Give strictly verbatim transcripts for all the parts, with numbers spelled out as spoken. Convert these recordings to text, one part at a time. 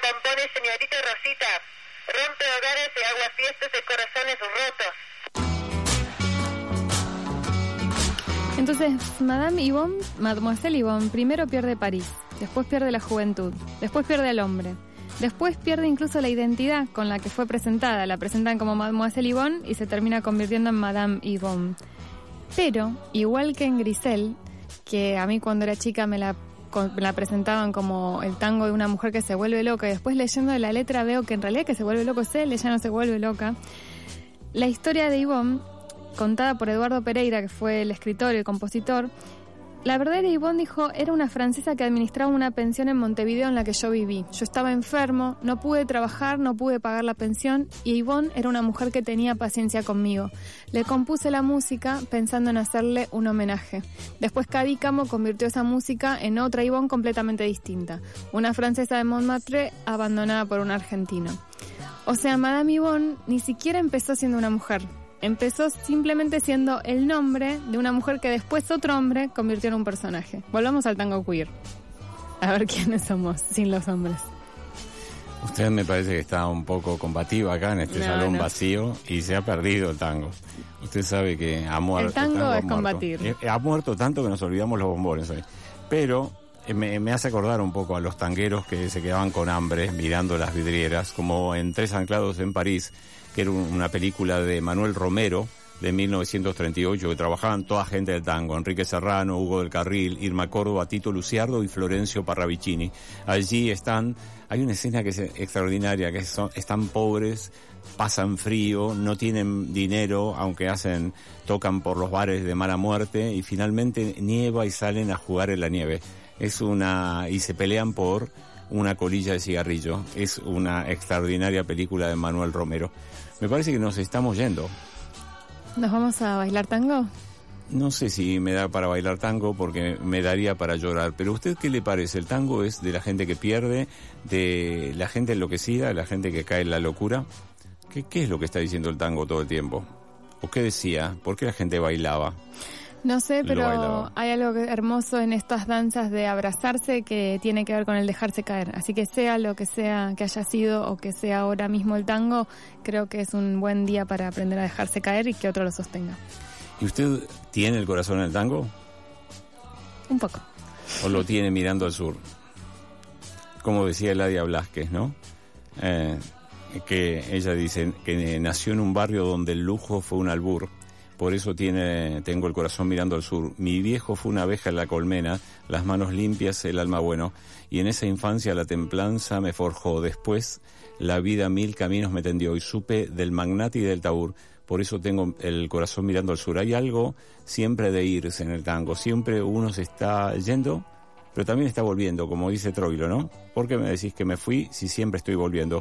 compone Señorita Rosita, rompe hogares y agua fiestas de corazones rotos. Entonces, Madame Yvonne, Mademoiselle Yvonne, primero pierde París, después pierde la juventud, después pierde al hombre, después pierde incluso la identidad con la que fue presentada. La presentan como Mademoiselle Yvonne y se termina convirtiendo en Madame Yvonne. Pero, igual que en Grisel, que a mí cuando era chica me la, me la presentaban como el tango de una mujer que se vuelve loca, y después leyendo la letra veo que en realidad que se vuelve loco es él, ella no se vuelve loca. La historia de Yvonne, contada por Eduardo Pereira, que fue el escritor y el compositor, la verdadera Yvonne, dijo, era una francesa que administraba una pensión en Montevideo en la que yo viví. Yo estaba enfermo, no pude trabajar, no pude pagar la pensión, y Yvonne era una mujer que tenía paciencia conmigo. Le compuse la música pensando en hacerle un homenaje. Después Cadícamo convirtió esa música en otra Yvonne completamente distinta, una francesa de Montmartre abandonada por un argentino. O sea, Madame Yvonne ni siquiera empezó siendo una mujer. Empezó simplemente siendo el nombre de una mujer que después otro hombre convirtió en un personaje. Volvamos al tango queer. A ver quiénes somos sin los hombres. Usted me parece que está un poco combativa acá en este no, salón no. vacío y se ha perdido el tango. Usted sabe que ha muerto. El tango, el tango es muerto. combatir. Ha muerto tanto que nos olvidamos los bombones hoy. Pero me, me hace acordar un poco a los tangueros que se quedaban con hambre mirando las vidrieras, como en Tres Anclados en París, que era una película de Manuel Romero de mil novecientos treinta y ocho, que trabajaban toda gente del tango, Enrique Serrano, Hugo del Carril, Irma Córdoba, Tito Luciardo y Florencio Parravicini. Allí están, hay una escena que es extraordinaria, que son, están pobres, pasan frío, no tienen dinero, aunque hacen, tocan por los bares de mala muerte, y finalmente nieva y salen a jugar en la nieve. Es una, y se pelean por una colilla de cigarrillo. Es una extraordinaria película de Manuel Romero. Me parece que nos estamos yendo. ¿Nos vamos a bailar tango? No sé si me da para bailar tango porque me daría para llorar. Pero ¿a usted qué le parece? ¿El tango es de la gente que pierde, de la gente enloquecida, de la gente que cae en la locura? ¿Qué, qué es lo que está diciendo el tango todo el tiempo? ¿O qué decía? ¿Por qué la gente bailaba? No sé, pero hay algo hermoso en estas danzas de abrazarse que tiene que ver con el dejarse caer. Así que sea lo que sea que haya sido o que sea ahora mismo el tango, creo que es un buen día para aprender a dejarse caer y que otro lo sostenga. ¿Y usted tiene el corazón en el tango? Un poco. ¿O lo tiene mirando al sur? Como decía Eladia Blasquez, ¿no? Eh, que ella dice que nació en un barrio donde el lujo fue un albur. Por eso tiene, tengo el corazón mirando al sur. Mi viejo fue una abeja en la colmena, las manos limpias, el alma bueno. Y en esa infancia la templanza me forjó. Después la vida mil caminos me tendió y supe del magnate y del taur. Por eso tengo el corazón mirando al sur. Hay algo siempre de irse en el tango. Siempre uno se está yendo, pero también está volviendo, como dice Troilo, ¿no? ¿Por qué me decís que me fui si siempre estoy volviendo?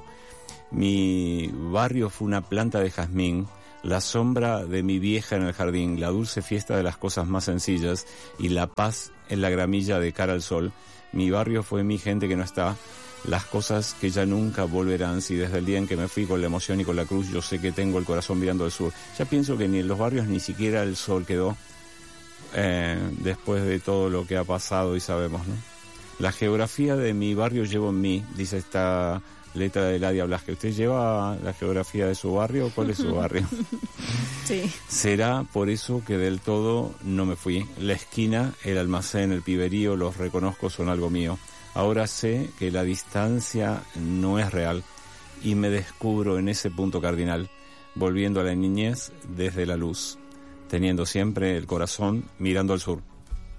Mi barrio fue una planta de jazmín, la sombra de mi vieja en el jardín, la dulce fiesta de las cosas más sencillas y la paz en la gramilla de cara al sol. Mi barrio fue mi gente que no está, las cosas que ya nunca volverán. Si desde el día en que me fui con la emoción y con la cruz, yo sé que tengo el corazón mirando al sur. Ya pienso que ni en los barrios ni siquiera el sol quedó, eh, después de todo lo que ha pasado y sabemos, ¿no? La geografía de mi barrio llevo en mí, dice esta letra de Eladia Blasquez. ¿Usted lleva la geografía de su barrio? ¿Cuál es su barrio? Sí. Será por eso que del todo no me fui. La esquina, el almacén, el piberío, los reconozco, son algo mío. Ahora sé que la distancia no es real y me descubro en ese punto cardinal, volviendo a la niñez desde la luz, teniendo siempre el corazón mirando al sur.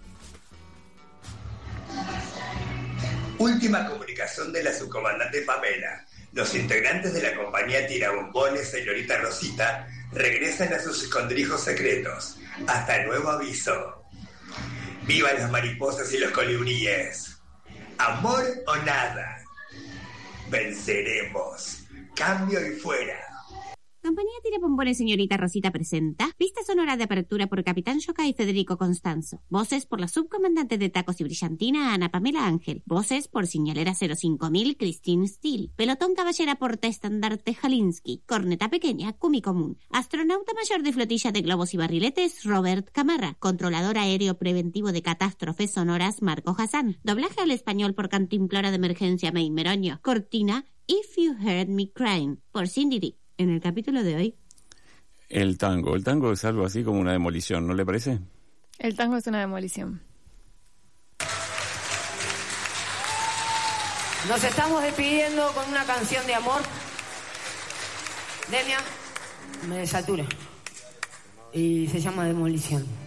Última comunicación de la subcomandante Pamela. Los integrantes de la compañía Tirabombones Señorita Rosita regresan a sus escondrijos secretos. Hasta nuevo aviso. ¡Vivan las mariposas y los colibríes! Amor o nada. Venceremos. Cambio y fuera. Compañía Tira Bombones Señorita Rosita presenta pista sonora de apertura por Capitán Yoka y Federico Constanzo. Voces por la subcomandante de Tacos y Brillantina, Ana Pamela Ángel. Voces por Señalera cero cinco mil, Christine Steele. Pelotón Caballera Portaestandarte Jalinsky. Corneta Pequeña, Kumi Común. Astronauta Mayor de Flotilla de Globos y Barriletes, Robert Camarra. Controlador Aéreo Preventivo de Catástrofes Sonoras, Marco Hassan. Doblaje al español por Cantimplora de Emergencia, May Meroño. Cortina, If You Heard Me Crying, por Cindy Dick. En el capítulo de hoy, el tango. El tango es algo así como una demolición, ¿no le parece? El tango es una demolición. Nos estamos despidiendo con una canción de amor. Demia, me satura. Y se llama Demolición.